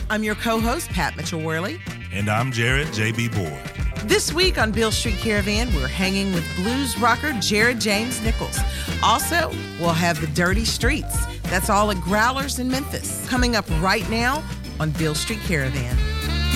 I'm your co-host, Pat Mitchell-Worley. And I'm Jared J.B. Boyd. This week on Beale Street Caravan, we're hanging with blues rocker Jared James Nichols. Also, we'll have the Dirty Streets. That's all at Growlers in Memphis. Coming up right now on Beale Street Caravan.